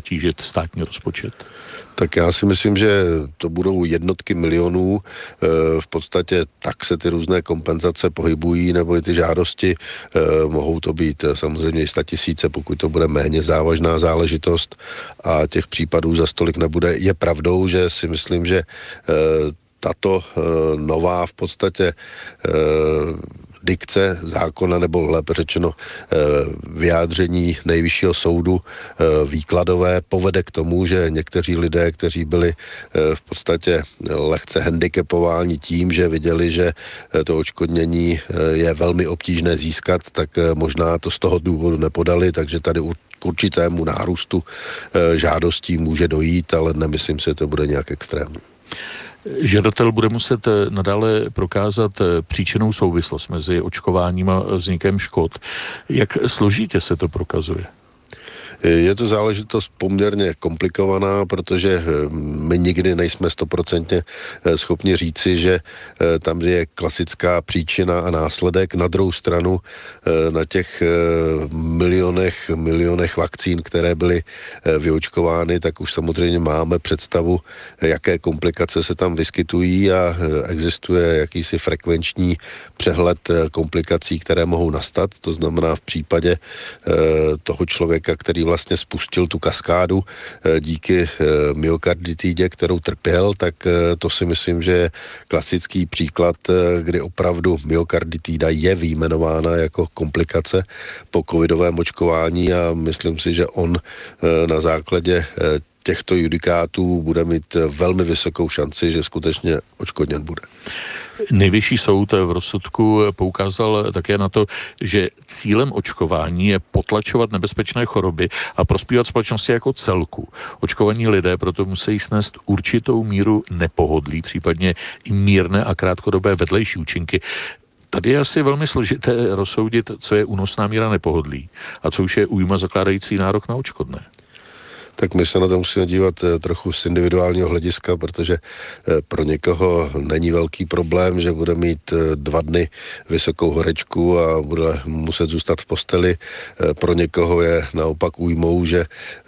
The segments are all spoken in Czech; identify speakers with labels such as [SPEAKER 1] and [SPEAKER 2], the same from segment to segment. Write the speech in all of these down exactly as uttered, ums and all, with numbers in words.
[SPEAKER 1] zatížit státní rozpočet?
[SPEAKER 2] Tak já si myslím, že to budou jednotky milionů. V podstatě tak se ty různé kompenzace pohybují, nebo i ty žádosti. Mohou to být samozřejmě i statisíce, pokud to bude méně závažná záležitost a těch případů za stolik nebude. Je pravdou, že si myslím, že tato nová v podstatě dikce zákona, nebo lépe řečeno vyjádření Nejvyššího soudu výkladové povede k tomu, že někteří lidé, kteří byli v podstatě lehce handicapováni tím, že viděli, že to odškodnění je velmi obtížné získat, tak možná to z toho důvodu nepodali, takže tady k určitému nárůstu žádostí může dojít, ale nemyslím si, že to bude nějak extrémní.
[SPEAKER 1] Žadatel bude muset nadále prokázat příčinnou souvislost mezi očkováním a vznikem škod. Jak složitě se to prokazuje?
[SPEAKER 2] Je to záležitost poměrně komplikovaná, protože my nikdy nejsme stoprocentně schopni říci, že tam je klasická příčina a následek. Na druhou stranu na těch milionech, milionech vakcín, které byly vyočkovány, tak už samozřejmě máme představu, jaké komplikace se tam vyskytují a existuje jakýsi frekvenční přehled komplikací, které mohou nastat. To znamená v případě toho člověka, který vlastně spustil tu kaskádu díky myokarditidě, kterou trpěl, tak to si myslím, že je klasický příklad, kdy opravdu myokarditida je vyjmenována jako komplikace po covidovém očkování a myslím si, že on na základě těchto judikátů bude mít velmi vysokou šanci, že skutečně odškodněn bude.
[SPEAKER 1] Nejvyšší soud v rozsudku poukázal také na to, že cílem očkování je potlačovat nebezpečné choroby a prospívat společnosti jako celku. Očkovaní lidé proto musí snést určitou míru nepohodlí, případně i mírné a krátkodobé vedlejší účinky. Tady je asi velmi složité rozsoudit, co je únosná míra nepohodlí a co už je újma zakládající nárok na odškodné.
[SPEAKER 2] Tak my se na to musíme dívat trochu z individuálního hlediska, protože pro někoho není velký problém, že bude mít dva dny vysokou horečku a bude muset zůstat v posteli. Pro někoho je naopak újmou, že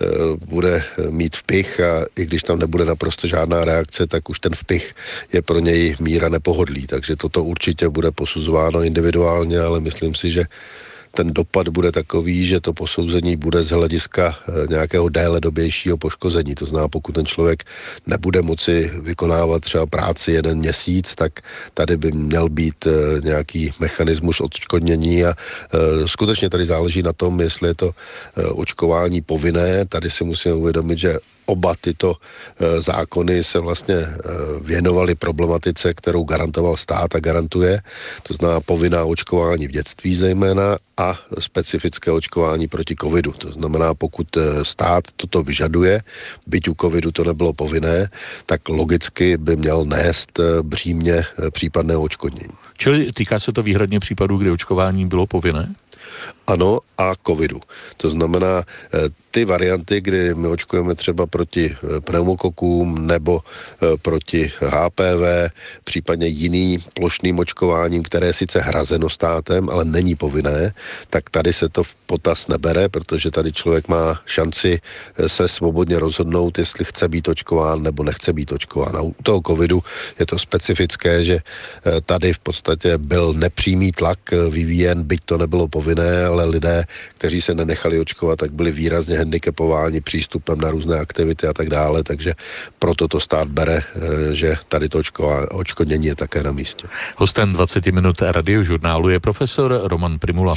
[SPEAKER 2] bude mít vpich a i když tam nebude naprosto žádná reakce, tak už ten vpich je pro něj míra nepohodlí. Takže toto určitě bude posuzováno individuálně, ale myslím si, že ten dopad bude takový, že to posouzení bude z hlediska nějakého déledobějšího poškození. To znamená, pokud ten člověk nebude moci vykonávat třeba práci jeden měsíc, tak tady by měl být nějaký mechanismus odškodnění a skutečně tady záleží na tom, jestli je to očkování povinné. Tady si musíme uvědomit, že oba tyto e, zákony se vlastně e, věnovaly problematice, kterou garantoval stát a garantuje. To znamená povinná očkování v dětství zejména a specifické očkování proti covidu. To znamená, pokud stát toto vyžaduje, byť u covidu to nebylo povinné, tak logicky by měl nést břímě případného odškodnění.
[SPEAKER 1] Čili týká se to výhradně případů, kdy očkování bylo povinné?
[SPEAKER 2] Ano, a covidu. To znamená, ty varianty, kdy my očkujeme třeba proti pneumokokům nebo proti H P V, případně jiným plošným očkováním, které je sice hrazeno státem, ale není povinné, tak tady se to v potaz nebere, protože tady člověk má šanci se svobodně rozhodnout, jestli chce být očkován nebo nechce být očkován. A u toho covidu je to specifické, že tady v podstatě byl nepřímý tlak vyvíjen, byť to nebylo povinné, ale lidé, kteří se nenechali očkovat, tak byli výrazně handicapováni přístupem na různé aktivity a tak dále, takže proto to stát bere, že tady to odškodnění je také na místě.
[SPEAKER 1] Hostem dvacet minut radiožurnálu je profesor Roman Prymula.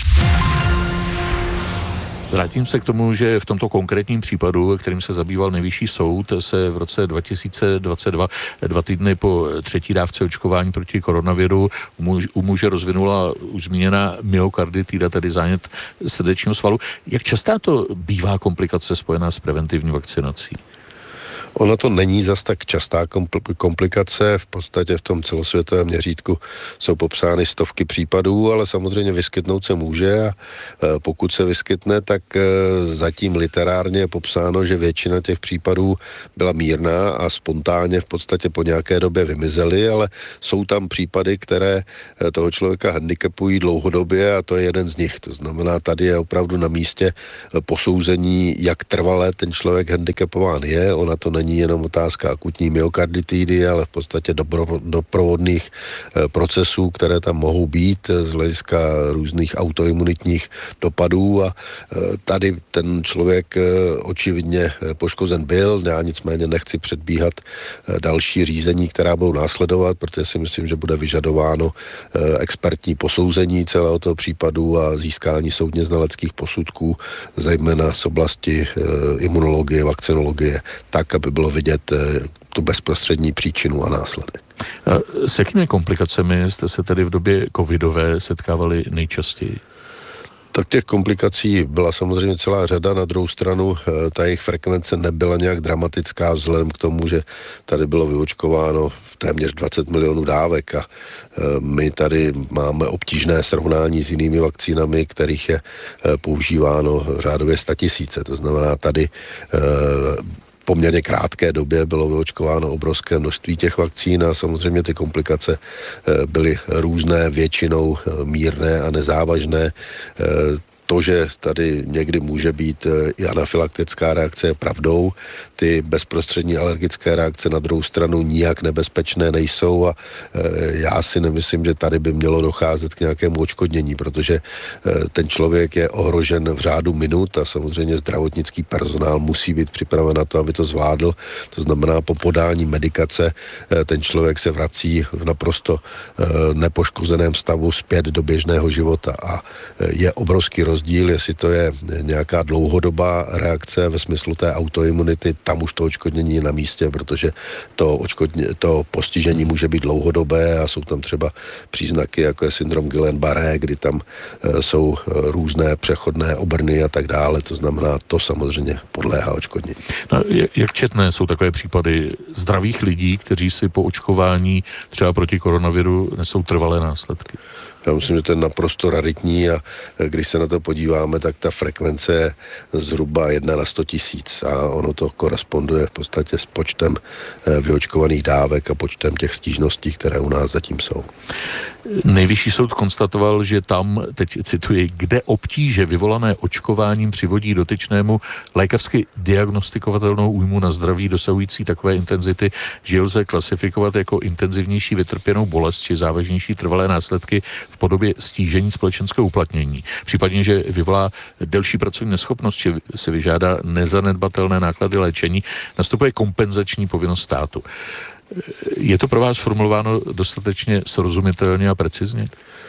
[SPEAKER 1] Vrátím se k tomu, že v tomto konkrétním případu, kterým se zabýval Nejvyšší soud, se v roce dva tisíce dvacet dva, dva týdny po třetí dávce očkování proti koronaviru, u muže rozvinula už zmíněná myokarditida, tedy zánět srdečního svalu. Jak častá to bývá komplikace spojená s preventivní vakcinací?
[SPEAKER 2] Ono to není zas tak častá komplikace, v podstatě v tom celosvětovém měřítku jsou popsány stovky případů, ale samozřejmě vyskytnout se může a pokud se vyskytne, tak zatím literárně je popsáno, že většina těch případů byla mírná a spontánně v podstatě po nějaké době vymizely, ale jsou tam případy, které toho člověka handicapují dlouhodobě a to je jeden z nich. To znamená, tady je opravdu na místě posouzení, jak trvalé ten člověk handicapován je. Ona to není jenom otázka akutní myokarditidy, ale v podstatě doprovodných procesů, které tam mohou být z hlediska různých autoimunitních dopadů a tady ten člověk očividně poškozen byl. Já nicméně nechci předbíhat další řízení, která budou následovat, protože si myslím, že bude vyžadováno expertní posouzení celého toho případu a získání soudně znaleckých posudků, zejména z oblasti imunologie, vakcinologie, tak, aby bylo vidět tu bezprostřední příčinu a následek.
[SPEAKER 1] A s jakými komplikacemi jste se tedy v době covidové setkávali nejčastěji?
[SPEAKER 2] Tak těch komplikací byla samozřejmě celá řada, na druhou stranu ta jejich frekvence nebyla nějak dramatická vzhledem k tomu, že tady bylo vyočkováno téměř dvacet milionů dávek a my tady máme obtížné srovnání s jinými vakcínami, kterých je používáno řádově statisíce. To znamená, tady poměrně krátké době bylo vyočkováno obrovské množství těch vakcín a samozřejmě ty komplikace byly různé, většinou mírné a nezávažné. To, že tady někdy může být i anafylaktická reakce, je pravdou. Ty bezprostřední alergické reakce na druhou stranu nijak nebezpečné nejsou a já si nemyslím, že tady by mělo docházet k nějakému odškodnění, protože ten člověk je ohrožen v řádu minut a samozřejmě zdravotnický personál musí být připraven na to, aby to zvládl. To znamená, po podání medikace ten člověk se vrací v naprosto nepoškozeném stavu zpět do běžného života a je obrovský rozdíl, jestli to je nějaká dlouhodobá reakce ve smyslu té autoimunity, tam už to odškodnění je na místě, protože to, odškodně, to postižení může být dlouhodobé a jsou tam třeba příznaky, jako je syndrom Guillain-Barré, kdy tam e, jsou různé přechodné obrny a tak dále, to znamená, to samozřejmě podléhá odškodnění.
[SPEAKER 1] No, jak četné jsou takové případy zdravých lidí, kteří si po očkování třeba proti koronaviru nesou trvalé následky?
[SPEAKER 2] Já myslím, že to je naprosto raritní a když se na to podíváme, tak ta frekvence je zhruba jedna na sto tisíc a ono to koresponduje v podstatě s počtem vyočkovaných dávek a počtem těch stížností, které u nás zatím jsou.
[SPEAKER 1] Nejvyšší soud konstatoval, že tam, teď cituji, kde obtíže vyvolané očkováním přivodí dotyčnému lékařsky diagnostikovatelnou újmu na zdraví dosahující takové intenzity, že lze klasifikovat jako intenzivnější vytrpěnou bolest či závažnější trvalé následky v podobě stížení společenského uplatnění. Případně, že vyvolá delší pracovní neschopnost, či se vyžádá nezanedbatelné náklady léčení, nastupuje kompenzační povinnost státu. Je to pro vás formulováno dostatečně srozumitelně a precizně?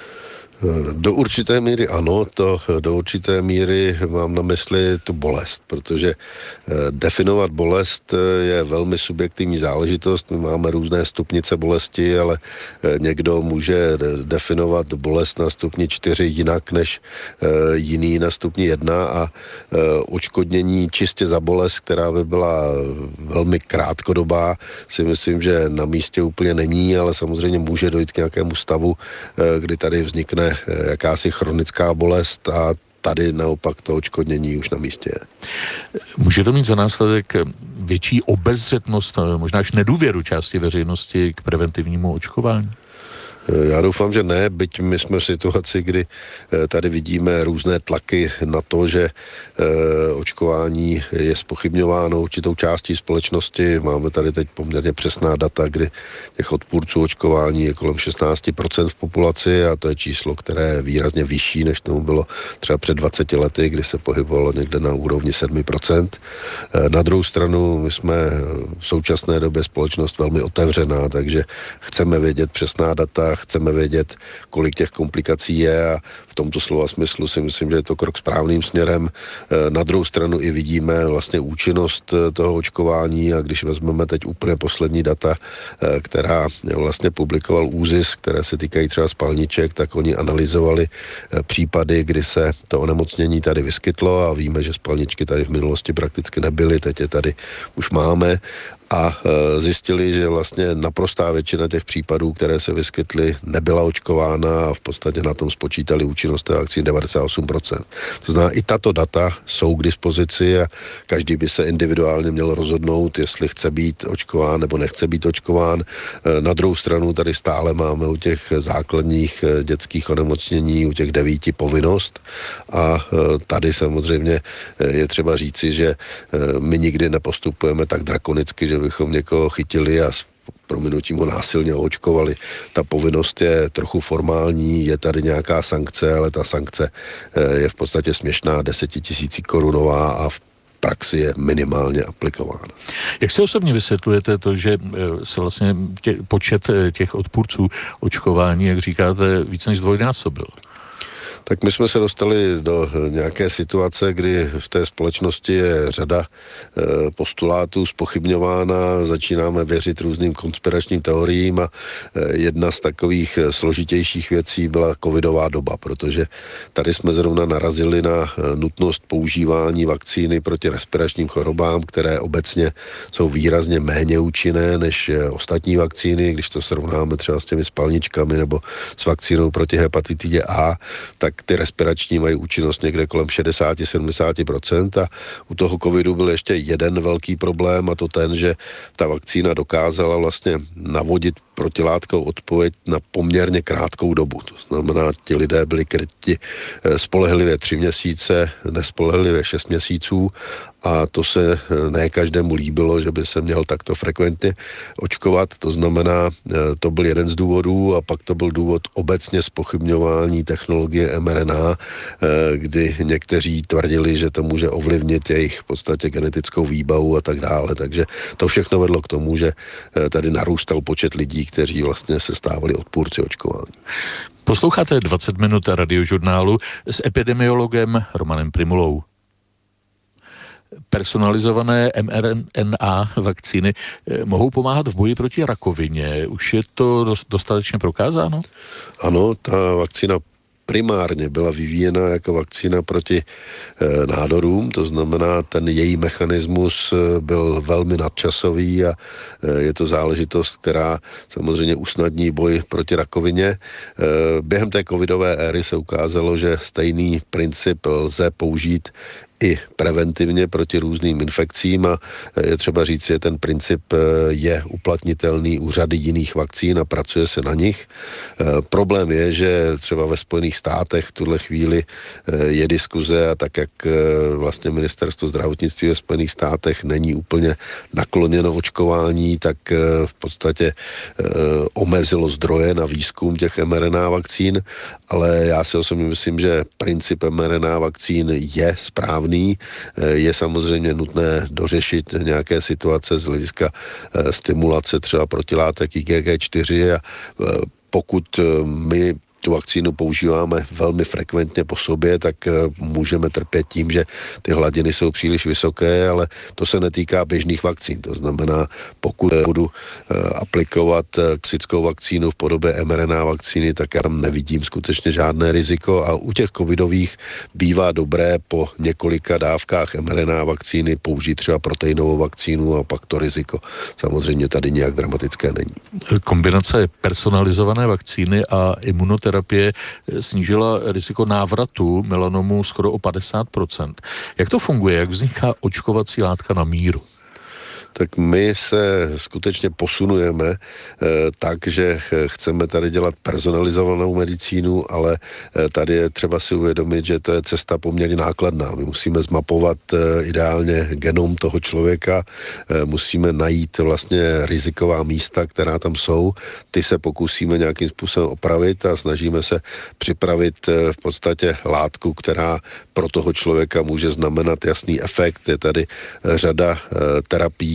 [SPEAKER 2] Do určité míry ano, to do určité míry mám na mysli tu bolest, protože definovat bolest je velmi subjektivní záležitost. My máme různé stupnice bolesti, ale někdo může definovat bolest na stupni čtyři jinak než jiný na stupni jedna a odškodnění čistě za bolest, která by byla velmi krátkodobá, si myslím, že na místě úplně není, ale samozřejmě může dojít k nějakému stavu, kdy tady vznikne jakási chronická bolest a tady naopak to odškodnění už na místě je.
[SPEAKER 1] Může to mít za následek větší obezřetnost, možná až nedůvěru části veřejnosti k preventivnímu očkování?
[SPEAKER 2] Já doufám, že ne, byť my jsme v situaci, kdy tady vidíme různé tlaky na to, že očkování je zpochybňováno určitou částí společnosti. Máme tady teď poměrně přesná data, kdy těch odpůrců očkování je kolem šestnáct procent v populaci a to je číslo, které je výrazně vyšší, než tomu bylo třeba před dvaceti lety, kdy se pohybovalo někde na úrovni sedm procent. Na druhou stranu my jsme v současné době společnost velmi otevřená, takže chceme vědět přesná data, a chceme vědět, kolik těch komplikací je a v tomto slova smyslu si myslím, že je to krok správným směrem. Na druhou stranu i vidíme vlastně účinnost toho očkování a když vezmeme teď úplně poslední data, která vlastně publikoval ÚZIS, které se týkají třeba spalniček, tak oni analyzovali případy, kdy se to onemocnění tady vyskytlo a víme, že spalničky tady v minulosti prakticky nebyly, teď je tady už máme a zjistili, že vlastně naprostá většina těch případů, které se vyskytly, nebyla očkována a v podstatě na tom spočítali účinnost té vakcíny devadesát osm procent. To znamená, i tato data jsou k dispozici a každý by se individuálně měl rozhodnout, jestli chce být očkován nebo nechce být očkován. Na druhou stranu tady stále máme u těch základních dětských onemocnění, u těch devíti povinnost a tady samozřejmě je třeba říci, že my nikdy nepostupujeme tak drakonicky, že bychom někoho chytili a s prominutím ho násilně očkovali. Ta povinnost je trochu formální, je tady nějaká sankce, ale ta sankce je v podstatě směšná, desetitisíc korunová a v praxi je minimálně aplikována.
[SPEAKER 1] Jak si osobně vysvětlujete to, že se vlastně tě, počet těch odpůrců očkování, jak říkáte, víc než zdvojnásobil?
[SPEAKER 2] Tak my jsme se dostali do nějaké situace, kdy v té společnosti je řada postulátů zpochybňována, začínáme věřit různým konspiračním teoriím a jedna z takových složitějších věcí byla covidová doba, protože tady jsme zrovna narazili na nutnost používání vakcíny proti respiračním chorobám, které obecně jsou výrazně méně účinné než ostatní vakcíny, když to srovnáme třeba s těmi spalničkami nebo s vakcínou proti hepatitidě A, tak ty respirační mají účinnost někde kolem šedesát až sedmdesát procent a u toho covidu byl ještě jeden velký problém a to ten, že ta vakcína dokázala vlastně navodit protilátkovou odpověď na poměrně krátkou dobu. To znamená, ti lidé byli kryti spolehlivě tři měsíce, nespolehlivě šest měsíců a to se ne každému líbilo, že by se měl takto frekventně očkovat. To znamená, to byl jeden z důvodů a pak to byl důvod obecně zpochybňování technologie em er en á, kdy někteří tvrdili, že to může ovlivnit jejich v podstatě genetickou výbavu a tak dále. Takže to všechno vedlo k tomu, že tady narůstal počet lidí, kteří vlastně se stávali odpůrci očkování.
[SPEAKER 1] Posloucháte dvacet minut radiožurnálu s epidemiologem Romanem Prymulou. Personalizované em er en á vakcíny mohou pomáhat v boji proti rakovině. Už je to dostatečně prokázáno?
[SPEAKER 2] Ano, ta vakcína primárně byla vyvíjena jako vakcína proti e, nádorům, to znamená, ten její mechanismus byl velmi nadčasový a e, je to záležitost, která samozřejmě usnadní boj proti rakovině. E, během té covidové éry se ukázalo, že stejný princip lze použít i preventivně proti různým infekcím a je třeba říct, že ten princip je uplatnitelný u řady jiných vakcín a pracuje se na nich. Problém je, že třeba ve Spojených státech v tuhle chvíli je diskuze a tak, jak vlastně ministerstvo zdravotnictví ve Spojených státech není úplně nakloněno očkování, tak v podstatě omezilo zdroje na výzkum těch em er en á vakcín, ale já si osobně myslím, že princip em er en á vakcín je správný. Je samozřejmě nutné dořešit nějaké situace z hlediska stimulace třeba protilátek í gé gé čtyři a pokud my tu vakcínu používáme velmi frekventně po sobě, tak můžeme trpět tím, že ty hladiny jsou příliš vysoké, ale to se netýká běžných vakcín. To znamená, pokud budu aplikovat klasickou vakcínu v podobě em er en á vakcíny, tak já tam nevidím skutečně žádné riziko a u těch covidových bývá dobré po několika dávkách em er en á vakcíny použít třeba proteinovou vakcínu a pak to riziko samozřejmě tady nějak dramatické není.
[SPEAKER 1] Kombinace personalizované vakcíny a imunoterapie snížila riziko návratu melanomu skoro o padesát procent. Jak to funguje? Jak vzniká očkovací látka na míru?
[SPEAKER 2] Tak my se skutečně posunujeme e, tak, že chceme tady dělat personalizovanou medicínu, ale e, tady je třeba si uvědomit, že to je cesta poměrně nákladná. My musíme zmapovat e, ideálně genom toho člověka, e, musíme najít vlastně riziková místa, která tam jsou, ty se pokusíme nějakým způsobem opravit a snažíme se připravit e, v podstatě látku, která pro toho člověka může znamenat jasný efekt. Je tady řada e, terapií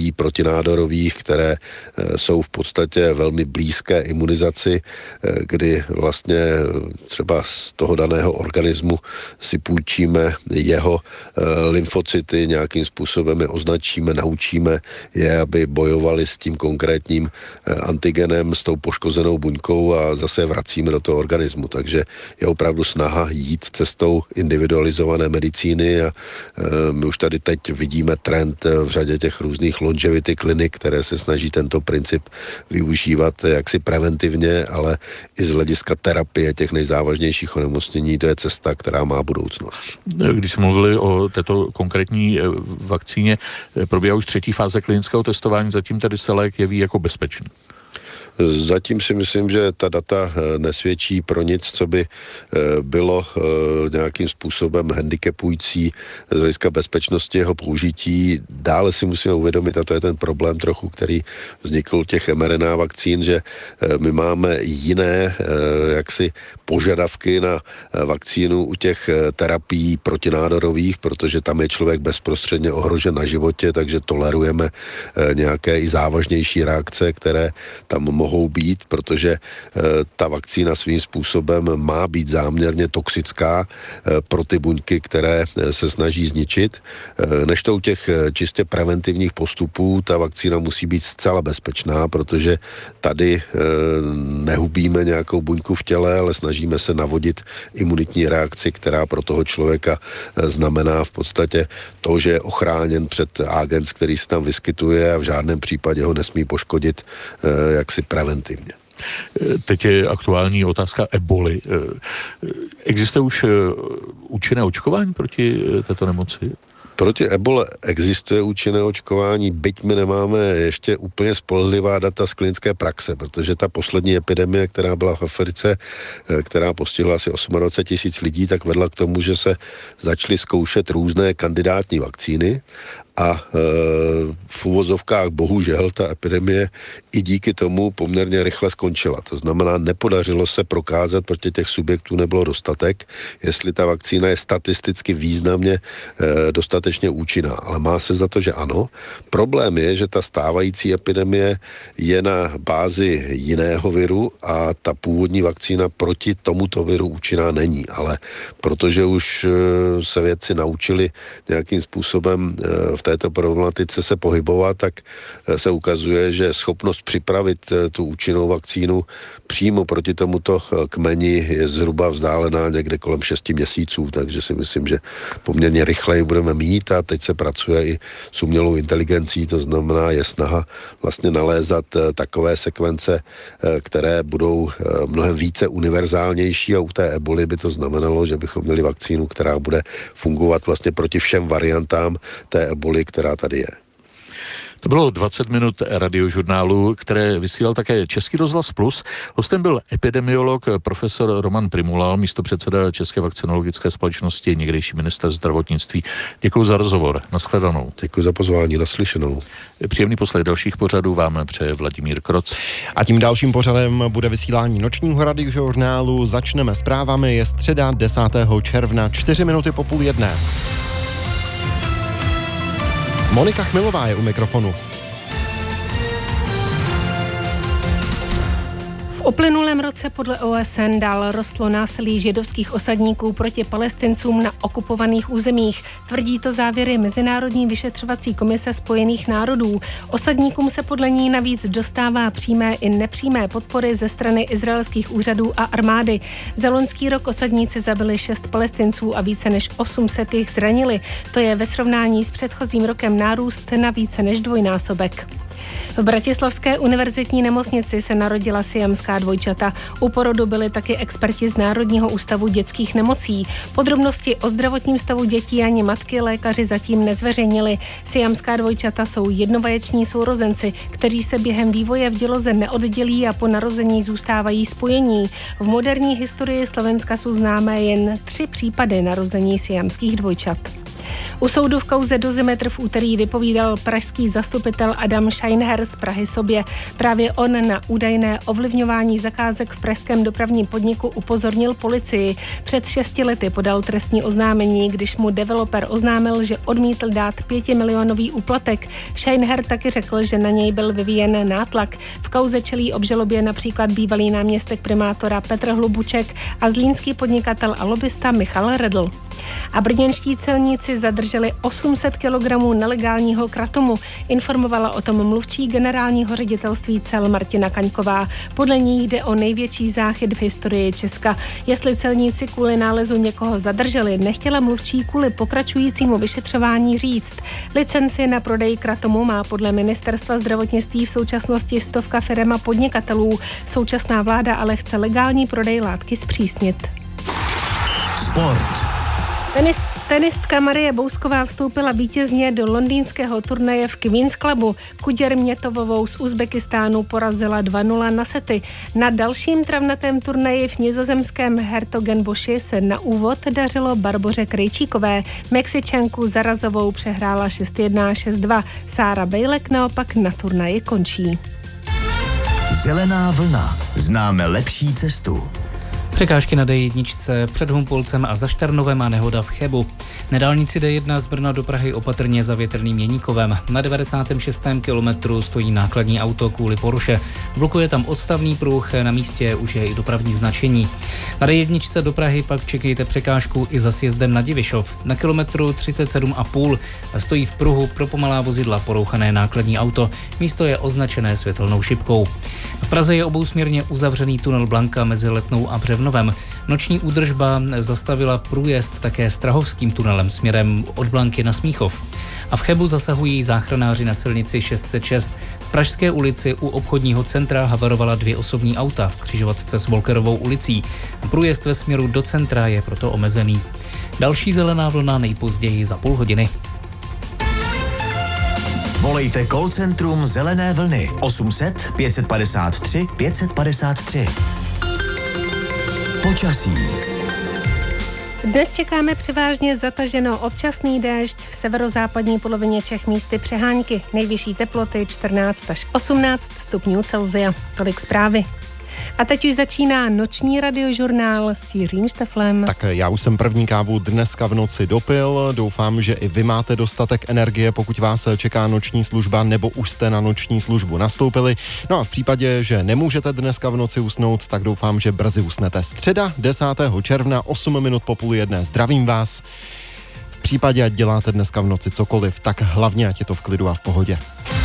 [SPEAKER 2] terapii protinádorových, které jsou v podstatě velmi blízké imunizaci, kdy vlastně třeba z toho daného organismu si půjčíme jeho lymfocyty, nějakým způsobem je označíme, naučíme je, aby bojovali s tím konkrétním antigenem, s tou poškozenou buňkou a zase vracíme do toho organismu. Takže je opravdu snaha jít cestou individualizované medicíny a my už tady teď vidíme trend v řadě těch různých longevity klinik, které se snaží tento princip využívat jaksi preventivně, ale i z hlediska terapie těch nejzávažnějších onemocnění, to je cesta, která má budoucnost.
[SPEAKER 1] Když jsme mluvili o této konkrétní vakcíně, probíhá už třetí fáze klinického testování, zatím tedy se lék jeví jako bezpečný.
[SPEAKER 2] Zatím si myslím, že ta data nesvědčí pro nic, co by bylo nějakým způsobem handicapující z hlediska bezpečnosti jeho použití. Dále si musíme uvědomit, a to je ten problém trochu, který vznikl u těch em er en á vakcín, že my máme jiné jaksi požadavky na vakcínu u těch terapií protinádorových, protože tam je člověk bezprostředně ohrožen na životě, takže tolerujeme nějaké i závažnější reakce, které tam mohou být, protože e, ta vakcína svým způsobem má být záměrně toxická e, pro ty buňky, které e, se snaží zničit. E, než to u těch e, čistě preventivních postupů, ta vakcína musí být zcela bezpečná, protože tady e, nehubíme nějakou buňku v těle, ale snažíme se navodit imunitní reakci, která pro toho člověka e, znamená v podstatě to, že je ochráněn před agens, který se tam vyskytuje a v žádném případě ho nesmí poškodit e, jaksi preventivně.
[SPEAKER 1] Teď je aktuální otázka eboli. Existuje už účinné očkování proti této nemoci?
[SPEAKER 2] Proti ebole existuje účinné očkování, byť my nemáme ještě úplně spolehlivá data z klinické praxe, protože ta poslední epidemie, která byla v Africe, která postihla asi dvacet osm tisíc lidí, tak vedla k tomu, že se začaly zkoušet různé kandidátní vakcíny a e, v uvozovkách bohužel ta epidemie i díky tomu poměrně rychle skončila. To znamená, nepodařilo se prokázat, protože těch subjektů nebylo dostatek, jestli ta vakcína je statisticky významně e, dostatečně účinná. Ale má se za to, že ano. Problém je, že ta stávající epidemie je na bázi jiného viru a ta původní vakcína proti tomuto viru účinná není. Ale protože už e, se vědci naučili nějakým způsobem e, v této problematice se pohybovat, tak se ukazuje, že schopnost připravit tu účinnou vakcínu přímo proti tomuto kmeni je zhruba vzdálená někde kolem šesti měsíců, takže si myslím, že poměrně rychle ji budeme mít a teď se pracuje i s umělou inteligencí, to znamená je snaha vlastně nalézat takové sekvence, které budou mnohem více univerzálnější a u té eboli by to znamenalo, že bychom měli vakcínu, která bude fungovat vlastně proti všem variantám té eboli, která tady je.
[SPEAKER 1] To bylo dvacet minut radiožurnálu, které vysílal také Český rozhlas Plus. Hostem byl epidemiolog profesor Roman Prymula, místopředseda České vakcinologické společnosti, někdejší ministr zdravotnictví. Děkuji za rozhovor. Nashledanou.
[SPEAKER 2] Děkuji za pozvání. Naslyšenou.
[SPEAKER 1] Příjemný poslech dalších pořadů vám přeje Vladimír Kroc.
[SPEAKER 3] A tím dalším pořadem bude vysílání nočního radiožurnálu. Začneme zprávami. Je středa desátého června, čtyři minuty po půl jedné. Monika Chmilová je u mikrofonu.
[SPEAKER 4] V uplynulém roce podle O S N dál rostlo násilí židovských osadníků proti Palestincům na okupovaných územích. Tvrdí to závěry Mezinárodní vyšetřovací komise Spojených národů. Osadníkům se podle ní navíc dostává přímé i nepřímé podpory ze strany izraelských úřadů a armády. Za loňský rok osadníci zabili šest Palestinců a více než osm set jich zranili. To je ve srovnání s předchozím rokem nárůst na více než dvojnásobek. V bratislavské univerzitní nemocnici se narodila siamská dvojčata. U porodu byli taky experti z Národního ústavu dětských nemocí. Podrobnosti o zdravotním stavu dětí ani matky lékaři zatím nezveřejnili. Siamská dvojčata jsou jednovaječní sourozenci, kteří se během vývoje v děloze neoddělí a po narození zůstávají spojení. V moderní historii Slovenska jsou známé jen tři případy narození siamských dvojčat. U soudu v kauze Dozimetr v úterý vypovídal pražský zastupitel Adam Scheinher z Prahy sobě. Právě on na údajné ovlivňování zakázek v pražském dopravním podniku upozornil policii. Před šesti lety podal trestní oznámení, když mu developer oznámil, že odmítl dát pětimilionový úplatek. Scheinher taky řekl, že na něj byl vyvíjen nátlak. V kauze čelí obžalobě například bývalý náměstek primátora Petr Hlubuček a zlínský podnikatel a lobista Michal Redl. A brněnští celníci zadrželi osm set kilogramů nelegálního kratomu. Informovala o tom mluvčí generálního ředitelství cel Martina Kaňková. Podle ní jde o největší záchyt v historii Česka. Jestli celníci kvůli nálezu někoho zadrželi, nechtěla mluvčí kvůli pokračujícímu vyšetřování říct. Licenci na prodej kratomu má podle ministerstva zdravotnictví v současnosti stovka firem a podnikatelů. Současná vláda ale chce legální prodej látky zpřísnit.
[SPEAKER 5] Sport.
[SPEAKER 4] Tenis, tenistka Marie Bousková vstoupila vítězně do londýnského turnaje v Queen's Clubu. Kuděr Mětovovou z Uzbekistánu porazila dva nula na sety. Na dalším travnatém turnaji v nizozemském Hertogenboši se na úvod dařilo Barboře Krejčíkové. Mexičanku Zarazovou přehrála šest jedna, šest dva. Sára Bejlek naopak na turnaji končí.
[SPEAKER 5] Zelená vlna. Známe lepší cestu.
[SPEAKER 6] Překážky na D jedna před Humpolcem a za Štarnovem a nehoda v Chebu. Na dálnici D jedna z Brna do Prahy opatrně za Větrným Jeníkovem. Na devadesátém šestém kilometru stojí nákladní auto kvůli Porsche. Blokuje tam odstavný pruh, na místě už je i dopravní značení. Na D jedna do Prahy pak čekejte překážku i za sjezdem na Divišov. Na kilometru třicet sedm a půl stojí v pruhu pro pomalá vozidla porouchané nákladní auto. Místo je označené světelnou šipkou. V Praze je obousměrně uzavřený tunel Blanka mezi Letnou a Břevnovem. Noční údržba zastavila průjezd také Strahovským tunelem směrem od Blanky na Smíchov. A v Chebu zasahují záchranáři na silnici šest set šest. V Pražské ulici u obchodního centra havarovala dvě osobní auta v křižovatce s Volkerovou ulicí. Průjezd ve směru do centra je proto omezený. Další zelená vlna nejpozději za půl hodiny.
[SPEAKER 5] Volejte call centrum Zelené vlny osm set pět padesát tři pět padesát tři. Počasí.
[SPEAKER 4] Dnes čekáme převážně zataženo, občasný déšť, v severozápadní polovině Čech místy přehánky. Nejvyšší teploty čtrnáct až osmnáct stupňů Celsia. Tolik zprávy. A teď už začíná noční radiožurnál s Jiřím Šteflem.
[SPEAKER 3] Tak já už jsem první kávu dneska v noci dopil. Doufám, že i vy máte dostatek energie, pokud vás čeká noční služba, nebo už jste na noční službu nastoupili. No a v případě, že nemůžete dneska v noci usnout, tak doufám, že brzy usnete. Středa desátého června, osm minut po půl jedné. Zdravím vás. V případě, ať děláte dneska v noci cokoliv, tak hlavně ať je to v klidu a v pohodě.